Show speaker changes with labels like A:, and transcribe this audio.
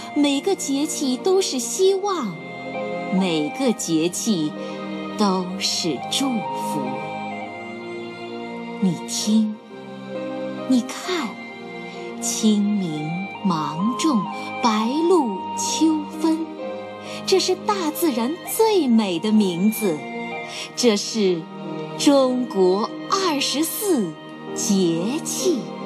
A: 每个节气都是希望，每个节气都是祝福。你听，你看，清明、芒种、白露、秋分，这是大自然最美的名字，这是中国24节气。